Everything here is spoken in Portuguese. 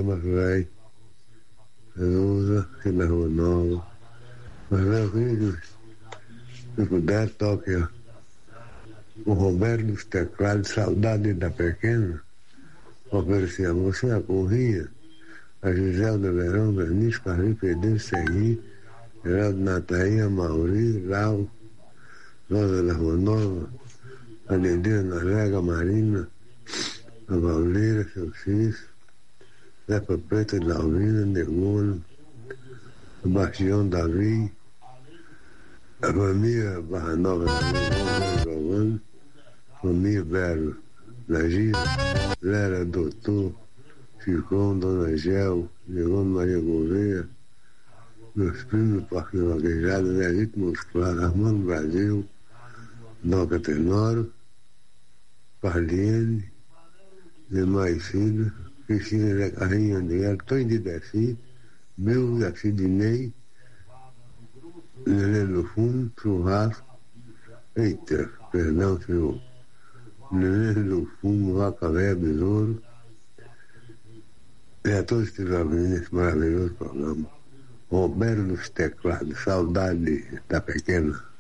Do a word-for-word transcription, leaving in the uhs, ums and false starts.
programa velho. Usa aqui na Rua Nova. Mas meu filho, se puder, toque ó. O Roberto dos Teclados, saudade da pequena. Oferecia a você a Corrinha, a Giselda Verão, Bernice, Carlinhos, Pedro, Serrinho, Geraldo Nataína, Mauri, Lau, Rosa da Rua Nova, a Dedê, Narega, Marina, a Valdeira, seu Cício, Zepa Preta, Dalvina, Negono, a Bastião Davi, a família Barra Nova, Giovanni, família Vero, Nagira, Vera, Doutor, Chicão, Dona Gel, Negão Maria Gouveia, meus primos do Parque da Vaquejada, Legítimo Claro, Armando Brasil, Doca Tenoro, Parliene, demais filhos, Cristina Zé Carrinho, André, Tony de Desci, Bill da Sidney, Nenê do Fundo, Churrasco, eita, perdão, senhor, Nenê do Fundo, Vaca Véia, Besouro, e a todos que estiveram nesse maravilhoso programa. Roberto dos Teclados, saudade da pequena.